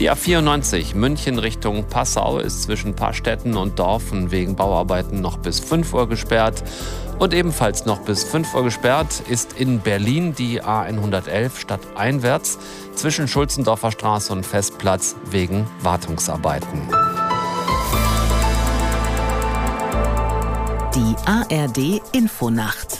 Die A94 München Richtung Passau ist zwischen Paarstetten und Dorfen wegen Bauarbeiten noch bis 5 Uhr gesperrt. Und ebenfalls noch bis 5 Uhr gesperrt ist in Berlin die A111 stadteinwärts zwischen Schulzendorfer Straße und Festplatz wegen Wartungsarbeiten. Die ARD Infonacht.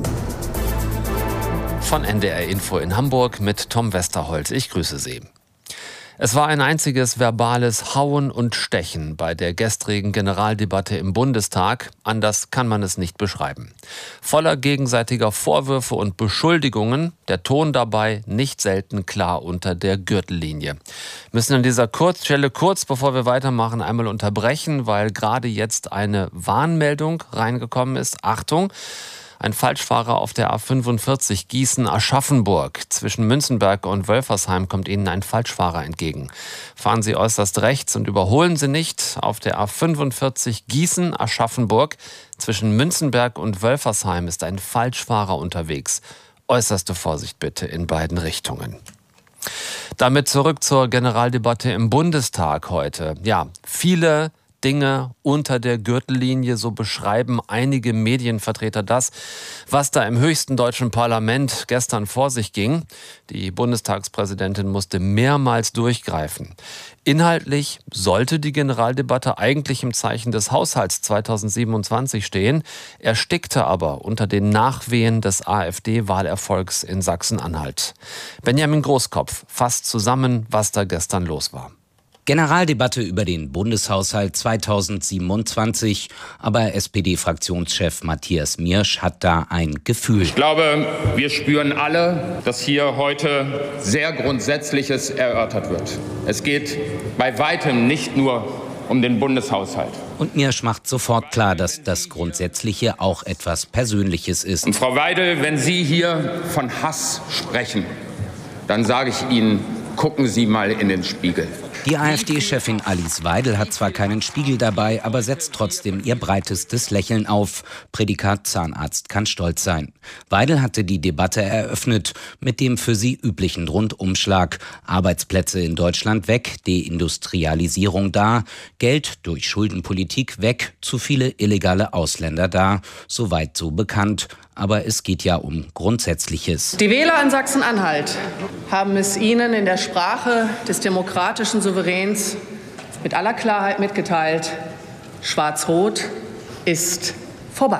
Von NDR Info in Hamburg mit Tom Westerholt. Ich grüße Sie. Es war ein einziges verbales Hauen und Stechen bei der gestrigen Generaldebatte im Bundestag. Anders kann man es nicht beschreiben. Voller gegenseitiger Vorwürfe und Beschuldigungen, der Ton dabei nicht selten klar unter der Gürtellinie. Wir müssen an dieser Stelle kurz, bevor wir weitermachen, einmal unterbrechen, weil gerade jetzt eine Warnmeldung reingekommen ist. Achtung! Ein Falschfahrer auf der A45 Gießen-Aschaffenburg. Zwischen Münzenberg und Wölfersheim kommt Ihnen ein Falschfahrer entgegen. Fahren Sie äußerst rechts und überholen Sie nicht. Auf der A45 Gießen-Aschaffenburg zwischen Münzenberg und Wölfersheim ist ein Falschfahrer unterwegs. Äußerste Vorsicht bitte in beiden Richtungen. Damit zurück zur Generaldebatte im Bundestag heute. Ja, viele Dinge unter der Gürtellinie, so beschreiben einige Medienvertreter das, was da im höchsten deutschen Parlament gestern vor sich ging. Die Bundestagspräsidentin musste mehrmals durchgreifen. Inhaltlich sollte die Generaldebatte eigentlich im Zeichen des Haushalts 2027 stehen, erstickte aber unter den Nachwehen des AfD-Wahlerfolgs in Sachsen-Anhalt. Benjamin Großkopf fasst zusammen, was da gestern los war. Generaldebatte über den Bundeshaushalt 2027, aber SPD-Fraktionschef Matthias Miersch hat da ein Gefühl. Ich glaube, wir spüren alle, dass hier heute sehr Grundsätzliches erörtert wird. Es geht bei weitem nicht nur um den Bundeshaushalt. Und Miersch macht sofort klar, dass das Grundsätzliche auch etwas Persönliches ist. Und Frau Weidel, wenn Sie hier von Hass sprechen, dann sage ich Ihnen, gucken Sie mal in den Spiegel. Die AfD-Chefin Alice Weidel hat zwar keinen Spiegel dabei, aber setzt trotzdem ihr breitestes Lächeln auf. Prädikat Zahnarzt kann stolz sein. Weidel hatte die Debatte eröffnet mit dem für sie üblichen Rundumschlag. Arbeitsplätze in Deutschland weg, Deindustrialisierung da, Geld durch Schuldenpolitik weg, zu viele illegale Ausländer da. Soweit so bekannt. Aber es geht ja um Grundsätzliches. Die Wähler in Sachsen-Anhalt haben es Ihnen in der Sprache des demokratischen Souveräns mit aller Klarheit mitgeteilt. Schwarz-Rot ist vorbei.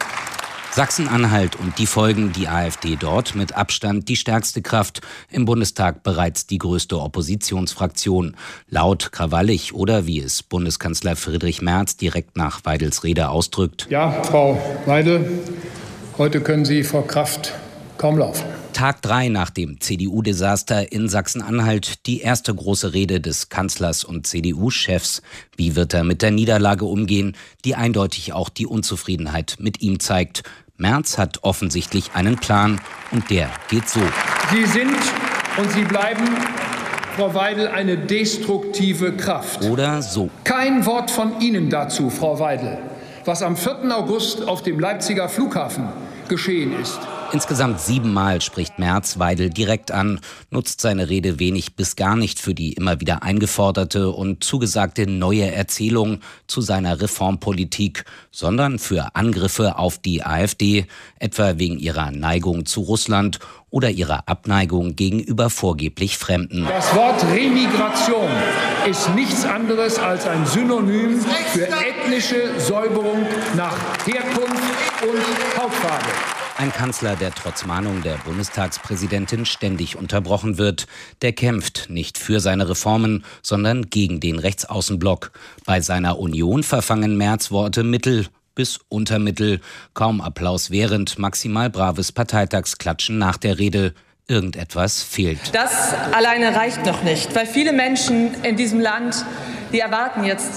Sachsen-Anhalt und die Folgen, die AfD dort mit Abstand die stärkste Kraft, im Bundestag bereits die größte Oppositionsfraktion. Laut, krawallig oder wie es Bundeskanzler Friedrich Merz direkt nach Weidels Rede ausdrückt. Ja, Frau Weidel, heute können Sie vor Kraft kaum laufen. Tag 3 nach dem CDU-Desaster in Sachsen-Anhalt, die erste große Rede des Kanzlers und CDU-Chefs. Wie wird er mit der Niederlage umgehen, die eindeutig auch die Unzufriedenheit mit ihm zeigt? Merz hat offensichtlich einen Plan und der geht so. Sie sind und Sie bleiben, Frau Weidel, eine destruktive Kraft. Oder so. Kein Wort von Ihnen dazu, Frau Weidel, was am 4. August auf dem Leipziger Flughafen geschehen ist. Insgesamt 7 Mal spricht Merz Weidel direkt an, nutzt seine Rede wenig bis gar nicht für die immer wieder eingeforderte und zugesagte neue Erzählung zu seiner Reformpolitik, sondern für Angriffe auf die AfD, etwa wegen ihrer Neigung zu Russland oder ihrer Abneigung gegenüber vorgeblich Fremden. Das Wort Remigration ist nichts anderes als ein Synonym für ethnische Säuberung nach Herkunft und Hautfarbe. Ein Kanzler, der trotz Mahnung der Bundestagspräsidentin ständig unterbrochen wird, der kämpft nicht für seine Reformen, sondern gegen den Rechtsaußenblock. Bei seiner Union verfangen Merz Worte Mittel bis Untermittel. Kaum Applaus während, maximal braves Parteitagsklatschen nach der Rede. Irgendetwas fehlt. Das alleine reicht noch nicht, weil viele Menschen in diesem Land, die erwarten jetzt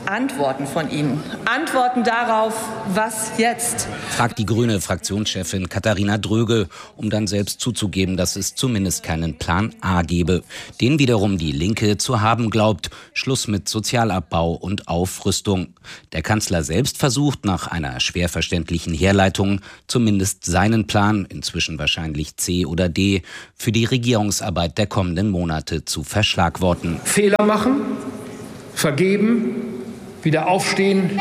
Antworten von Ihnen. Antworten darauf, was jetzt? Fragt die grüne Fraktionschefin Katharina Dröge, um dann selbst zuzugeben, dass es zumindest keinen Plan A gebe, den wiederum die Linke zu haben glaubt. Schluss mit Sozialabbau und Aufrüstung. Der Kanzler selbst versucht nach einer schwer verständlichen Herleitung zumindest seinen Plan, inzwischen wahrscheinlich C oder D, für die Regierungsarbeit der kommenden Monate zu verschlagworten. Fehler machen, vergeben, wieder aufstehen,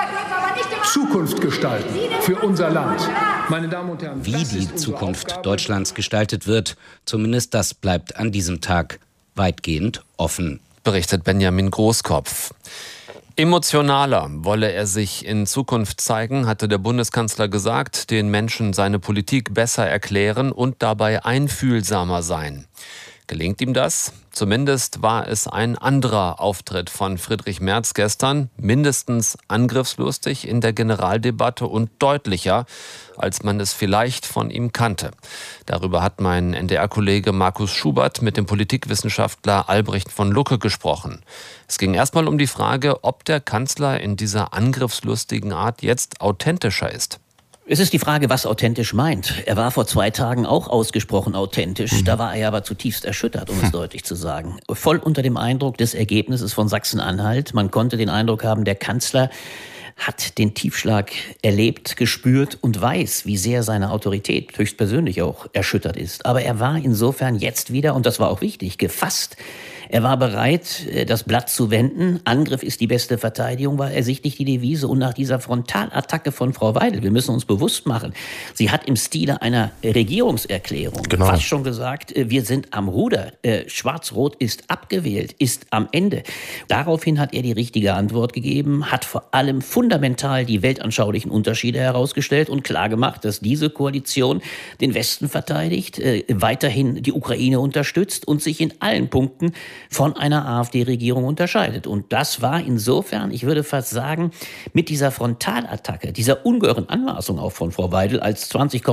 Zukunft gestalten für unser Land. Meine Damen und Herren, wie die Zukunft Deutschlands gestaltet wird, zumindest das bleibt an diesem Tag weitgehend offen. Berichtet Benjamin Großkopf. Emotionaler wolle er sich in Zukunft zeigen, hatte der Bundeskanzler gesagt, den Menschen seine Politik besser erklären und dabei einfühlsamer sein. Gelingt ihm das? Zumindest war es ein anderer Auftritt von Friedrich Merz gestern, mindestens angriffslustig in der Generaldebatte und deutlicher, als man es vielleicht von ihm kannte. Darüber hat mein NDR-Kollege Markus Schubert mit dem Politikwissenschaftler Albrecht von Lucke gesprochen. Es ging erstmal um die Frage, ob der Kanzler in dieser angriffslustigen Art jetzt authentischer ist. Es ist die Frage, was authentisch meint. Er war vor 2 Tagen auch ausgesprochen authentisch. Da war er aber zutiefst erschüttert, um es deutlich zu sagen. Voll unter dem Eindruck des Ergebnisses von Sachsen-Anhalt. Man konnte den Eindruck haben, der Kanzler hat den Tiefschlag erlebt, gespürt und weiß, wie sehr seine Autorität höchstpersönlich auch erschüttert ist. Aber er war insofern jetzt wieder, und das war auch wichtig, gefasst. Er war bereit, das Blatt zu wenden. Angriff ist die beste Verteidigung, war ersichtlich die Devise. Und nach dieser Frontalattacke von Frau Weidel, wir müssen uns bewusst machen, sie hat im Stile einer Regierungserklärung fast schon gesagt, wir sind am Ruder. Schwarz-Rot ist abgewählt, ist am Ende. Daraufhin hat er die richtige Antwort gegeben, hat vor allem fundamental die weltanschaulichen Unterschiede herausgestellt und klargemacht, dass diese Koalition den Westen verteidigt, weiterhin die Ukraine unterstützt und sich in allen Punkten von einer AfD-Regierung unterscheidet. Und das war insofern, ich würde fast sagen, mit dieser Frontalattacke, dieser ungeheuren Anmaßung auch von Frau Weidel als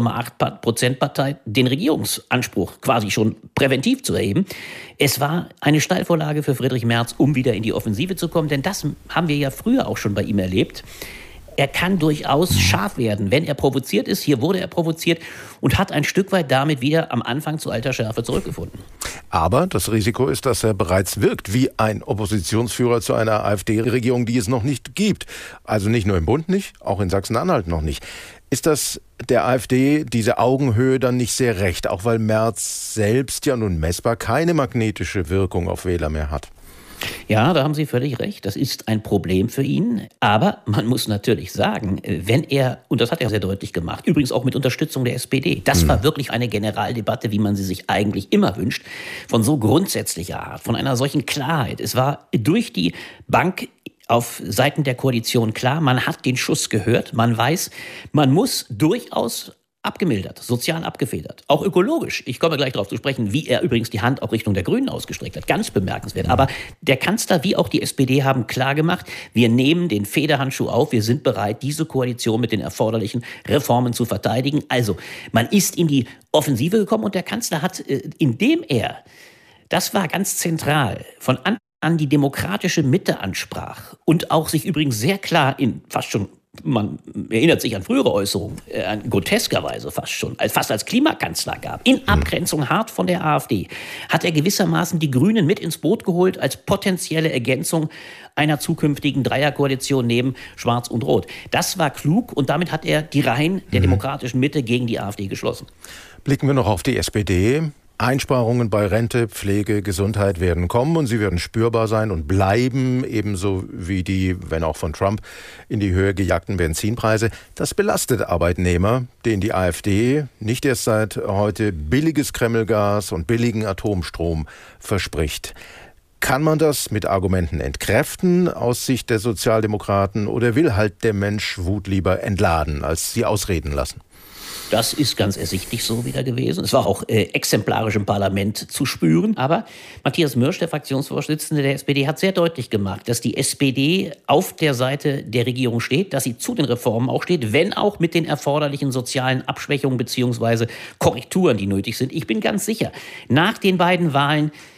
20,8% Partei, den Regierungsanspruch quasi schon präventiv zu erheben. Es war eine Steilvorlage für Friedrich Merz, um wieder in die Offensive zu kommen. Denn das haben wir ja früher auch schon bei ihm erlebt. Er kann durchaus scharf werden, wenn er provoziert ist. Hier wurde er provoziert und hat ein Stück weit damit wieder am Anfang zu alter Schärfe zurückgefunden. Aber das Risiko ist, dass er bereits wirkt wie ein Oppositionsführer zu einer AfD-Regierung, die es noch nicht gibt. Also nicht nur im Bund nicht, auch in Sachsen-Anhalt noch nicht. Ist das der AfD, diese Augenhöhe, dann nicht sehr recht? Auch weil Merz selbst ja nun messbar keine magnetische Wirkung auf Wähler mehr hat. Ja, da haben Sie völlig recht. Das ist ein Problem für ihn. Aber man muss natürlich sagen, wenn er, und das hat er sehr deutlich gemacht, übrigens auch mit Unterstützung der SPD, das war wirklich eine Generaldebatte, wie man sie sich eigentlich immer wünscht, von so grundsätzlicher Art, von einer solchen Klarheit. Es war durch die Bank auf Seiten der Koalition klar, man hat den Schuss gehört, man weiß, man muss durchaus abgemildert, sozial abgefedert, auch ökologisch. Ich komme gleich darauf zu sprechen, wie er übrigens die Hand auch Richtung der Grünen ausgestreckt hat. Ganz bemerkenswert. Aber der Kanzler wie auch die SPD haben klargemacht, wir nehmen den Federhandschuh auf, wir sind bereit, diese Koalition mit den erforderlichen Reformen zu verteidigen. Also, man ist in die Offensive gekommen und der Kanzler hat, indem er, das war ganz zentral, von Anfang an die demokratische Mitte ansprach und auch sich übrigens sehr klar in fast schon, man erinnert sich an frühere Äußerungen, groteskerweise fast als Klimakanzler gab, in Abgrenzung hart von der AfD, hat er gewissermaßen die Grünen mit ins Boot geholt als potenzielle Ergänzung einer zukünftigen Dreierkoalition neben Schwarz und Rot. Das war klug und damit hat er die Reihen der demokratischen Mitte gegen die AfD geschlossen. Blicken wir noch auf die SPD. Einsparungen bei Rente, Pflege, Gesundheit werden kommen und sie werden spürbar sein und bleiben, ebenso wie die, wenn auch von Trump, in die Höhe gejagten Benzinpreise. Das belastet Arbeitnehmer, denen die AfD nicht erst seit heute billiges Kremlgas und billigen Atomstrom verspricht. Kann man das mit Argumenten entkräften aus Sicht der Sozialdemokraten oder will halt der Mensch Wut lieber entladen, als sie ausreden lassen? Das ist ganz ersichtlich so wieder gewesen. Es war auch exemplarisch im Parlament zu spüren. Aber Matthias Mürsch, der Fraktionsvorsitzende der SPD, hat sehr deutlich gemacht, dass die SPD auf der Seite der Regierung steht, dass sie zu den Reformen auch steht, wenn auch mit den erforderlichen sozialen Abschwächungen bzw. Korrekturen, die nötig sind. Ich bin ganz sicher, nach den beiden Wahlen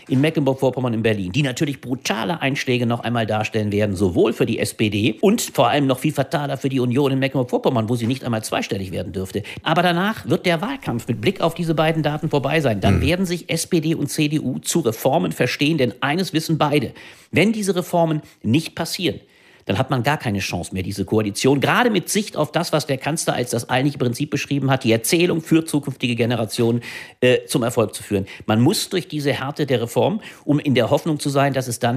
in Mecklenburg-Vorpommern und Berlin, die natürlich brutale Einschläge noch einmal darstellen werden, sowohl für die SPD und vor allem noch viel fataler für die Union in Mecklenburg-Vorpommern, wo sie nicht einmal zweistellig werden dürfte. Aber danach wird der Wahlkampf mit Blick auf diese beiden Daten vorbei sein. Dann werden sich SPD und CDU zu Reformen verstehen, denn eines wissen beide: Wenn diese Reformen nicht passieren, dann hat man gar keine Chance mehr, diese Koalition, gerade mit Sicht auf das, was der Kanzler als das eigentliche Prinzip beschrieben hat, die Erzählung für zukünftige Generationen zum Erfolg zu führen. Man muss durch diese Härte der Reform, um in der Hoffnung zu sein, dass es dann